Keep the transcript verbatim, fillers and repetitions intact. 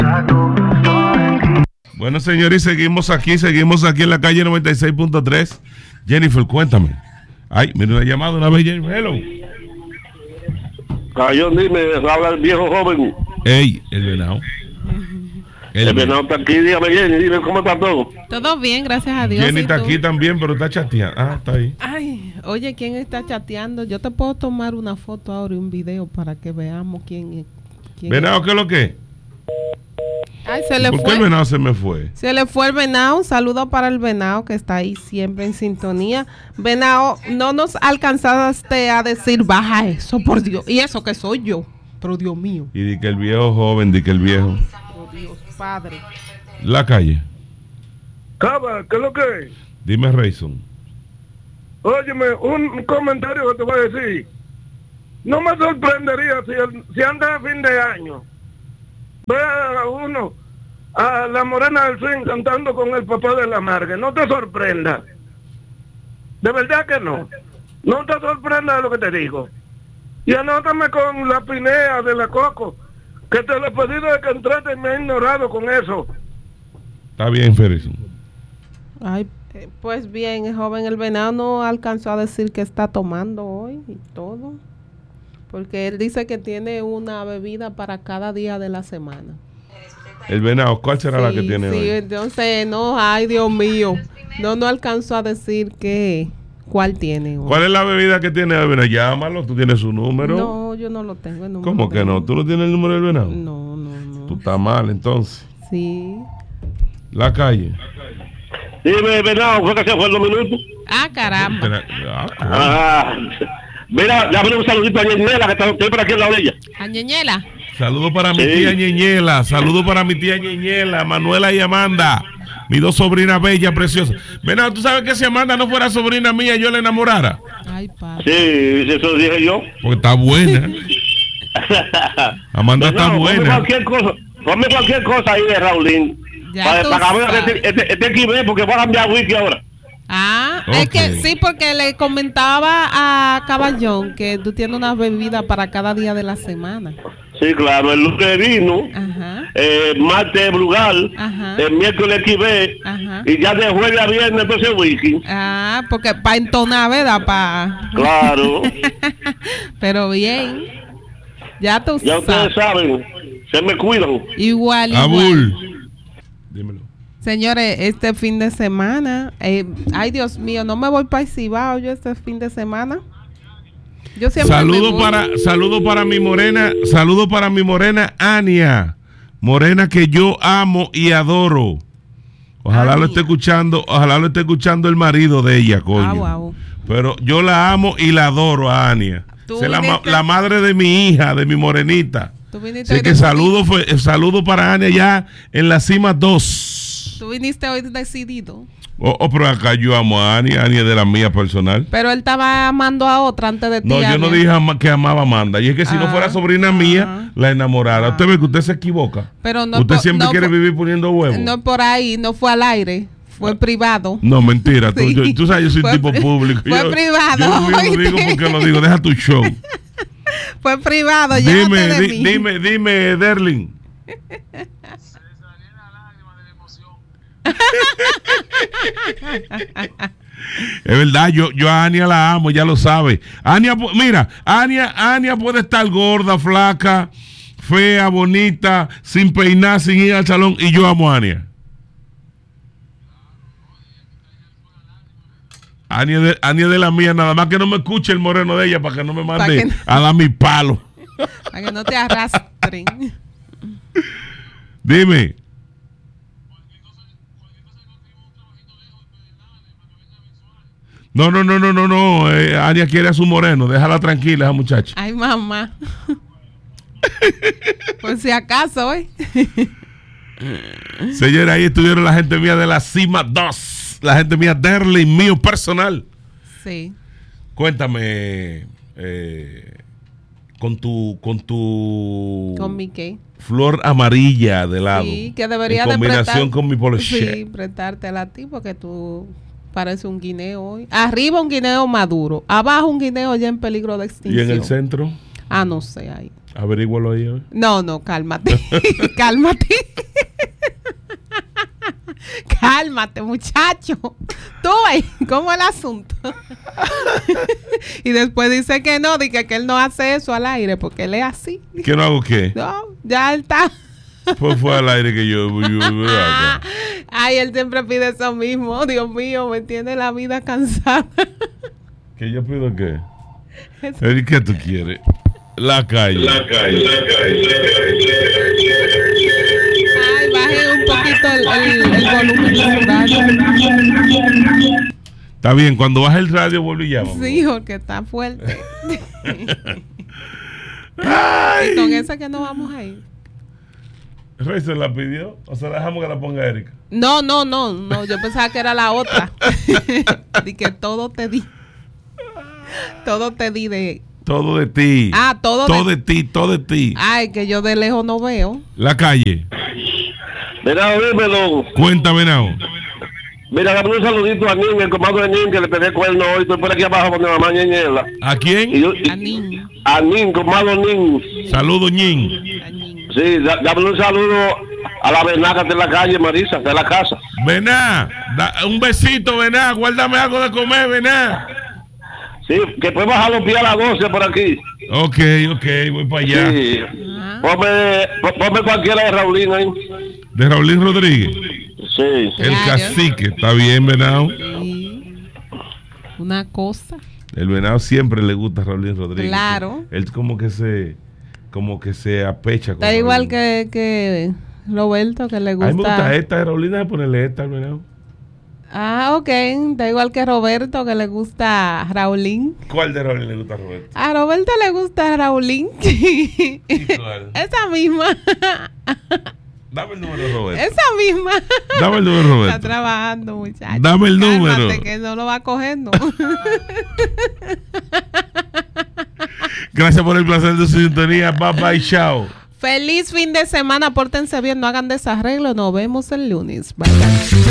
Bueno, señores, seguimos aquí, seguimos aquí en la calle noventa y seis punto tres. Jennifer, cuéntame. Ay, mira una llamada una vez, Jennifer. Hello. Cayón, dime, habla el viejo joven. Ey, el venado. El, el venado está aquí, dígame, Jenny, dime cómo está todo. Todo bien, gracias a Dios. Jenny está aquí también, pero está chateando. Ah, está ahí. Ay, oye, ¿quién está chateando? Yo te puedo tomar una foto ahora y un video para que veamos quién es. Quién ¿Venado es. qué es lo que es? Ay, se le ¿Por fue. qué el venado se me fue? Se le fue el venado. Un saludo para el venado que está ahí siempre en sintonía. Venado, no nos alcanzaste a decir baja eso, por Dios. Y eso que soy yo, pero Dios mío. Y di que el viejo joven, di que el viejo. Oh Dios, padre. La calle. Caba, ¿qué es lo que es? Dime, Rayson. Óyeme, un comentario que te voy a decir. No me sorprendería si, el, si antes de fin de año vea a uno a la Morena del Swing cantando con el papá de la Margue. No te sorprenda. De verdad que no. No te sorprenda de lo que te digo. Y anótame con la Pinea de la Coco, que te lo he pedido de que entraste y me he ignorado con eso. Está bien, Ferguson. Ay, eh, pues bien, el joven el venado no alcanzó a decir que está tomando hoy y todo. Porque él dice que tiene una bebida para cada día de la semana. El venado, ¿cuál será sí, la que tiene sí, hoy? Entonces, no, ay, Dios mío. No, no alcanzó a decir que cuál tiene hoy. ¿Cuál es la bebida que tiene el venado? Llámalo, tú tienes su número. No, yo no lo tengo. El número ¿Cómo que de no? él. ¿Tú no tienes el número del venado? No, no, no. Tú estás mal, entonces. Sí. La calle. Dime, venado, fue que se fue en dos minutos. Ah, caramba. Ah, Ah, mira, ya un saludito a Ñeñela, que está, estoy por aquí en la orilla. ¿A Ñeñela? Saludos para mi Sí. tía Ñeñela, saludos para mi tía Ñeñela, Manuela y Amanda, mis dos sobrinas bellas, preciosas. Venado, ¿tú sabes que si Amanda no fuera sobrina mía, yo la enamorara? Ay, padre. Sí, eso dije yo. Porque está buena. Amanda está Venado, buena. Ponme cualquier cosa, ponme cualquier cosa ahí de Raulín. Ya Para, tú para ver sabes. este, este, este X B, porque voy a cambiar wiki ahora. Ah, Ok. es que sí, porque le comentaba a Caballón que tú tienes una bebida para cada día de la semana. Sí, claro, el lunes vino, Ajá, eh, martes Brugal, Ajá. el miércoles X B, Ajá. y ya de jueves a viernes entonces wiki. Ah, porque para entonar, ¿verdad? Pa... Claro, Pero bien. Ya tú ya ustedes sabes. saben, se me cuidan. Igual, igual. Abul. Dímelo. Señores, este fin de semana, eh, ay Dios mío, no me voy para el Cibao yo este fin de semana. Yo siempre me Saludos voy. para, saludo para mi morena, saludo para mi morena Ania, morena que yo amo y adoro. Ojalá lo Ania. esté escuchando, ojalá lo esté escuchando el marido de ella, coño. Ah, wow. Pero yo la amo y la adoro a Ania. Tú Es la, ma- viniste- la madre de mi hija, de mi morenita. Tú viniste Así hoy que de- saludo, fue, saludo para Ania ya en la cima dos. Tú viniste hoy decidido. Oh, oh, pero acá yo amo a Ania, Ania es de la mía personal. Pero él estaba amando a otra antes de ti. No, yo no Ania. dije ama- que amaba a Amanda. Y es que si no Ah, fuera sobrina mía, ah. la enamorara. Ah. Usted ve que usted se equivoca. Pero no usted por- siempre no quiere por- vivir poniendo huevos. No, No por ahí, no fue al aire, fue privado. mentira. Tú, Sí. yo- tú sabes, yo soy Fue tipo pri- público. fue yo, privado, Yo lo digo ¿oíste? porque lo digo. Deja tu show. Fue privado, ya dime, de di- mí. dime, dime, Derlin. Es verdad, yo, yo a Ania la amo, ya lo sabe. Ania, pu- mira, Ania, Ania puede estar gorda, flaca, fea, bonita, sin peinar, sin ir al salón, y yo amo a Ania. Ania de, Ania de la mía, nada más que no me escuche el moreno de ella para que no me mande que no- a dar mi palo. Para que no te arrastren. Dime. No, no, no, no, no, no. Eh, Ania quiere a su moreno. Déjala tranquila, esa muchacha. Ay, mamá. Por si acaso, ¿eh? Señora, ahí estuvieron la gente mía de la Cima dos. La gente mía, Derlin, mío personal. Sí. Cuéntame, eh, con tu, con tu ¿Con mi qué? flor amarilla de lado. Sí, que debería en de combinación prestar- con mi polo Sí, shirt. prestártela a ti porque tú pareces un guineo hoy. Arriba un guineo maduro, abajo un guineo ya en peligro de Y extinción. en el centro, Ah, no sé ahí. Averígualo ahí. ¿eh? No, no, cálmate. Cálmate. Cálmate, muchacho. Tú ves cómo es el asunto. Y después dice que no, dice que él no hace eso al aire porque él es así. ¿Que no hago qué? No, ya él está. Pues fue al aire que yo. yo, yo Ay, él siempre pide eso mismo. Dios mío, me tiene la vida cansada. ¿Que yo pido qué? ¿Y qué tú quieres? La calle. La calle, la calle, la calle. Ay, baje un poquito el, el, el volumen de su radio. Está bien, cuando baje el radio vuelve y llama. Sí, porque está fuerte. Y con esa que no vamos a ir. ¿Rey se la pidió? ¿O se la dejamos que la ponga Erika? No, no, no, no. Yo pensaba que era la otra. Y que todo te di. Todo te di de... Todo de ti. Ah, todo, todo de... de ti, todo de ti. Ay, que yo de lejos no veo. La calle. Mira, dímelo. Cuéntame, Nao. Mira, dame un saludito a Nin, el comando de Nin, que le pedí cuerno hoy. Estoy por aquí abajo con mi mamá Ñeñela. ¿A quién? Y yo, y, A Nin. A Nin, comando Nin. Saludos, Ñin. Sí, da, dame un saludo a la Bená que está en la calle, Marisa, de la casa. Bená, da, un besito, Bená. Guárdame algo de comer, Bená. Sí, que puedes bajar los pies a las doce por aquí. Ok, ok, voy para allá. Sí. Ponme, ponme cualquiera de Raulín ahí. ¿De Raulín Rodríguez? Sí. El Claro. cacique, está bien, Venado. Sí. Una cosa. El Venado siempre le gusta a Raulín Rodríguez. Claro. Él como que se, como que se apecha. Con Está igual Raulín. que, que Roberto, que le A mí me gusta gusta. esta de Raulín, déjame ponerle esta al Venado. Ah, ok. Está igual que Roberto, que le gusta Raulín. ¿Cuál de Raulín le gusta a Roberto? A Roberto le gusta Raulín. ¿Y cuál? Esa misma. Dame el número de Roberto. Esa misma. Dame el número de Roberto. Está trabajando, muchacho. Dame el número. Cálmate, que no lo va a coger, no. Gracias por el placer de su sintonía. Bye bye, chao. Feliz fin de semana. Pórtense bien, no hagan desarreglo. Nos vemos el lunes. Bye bye.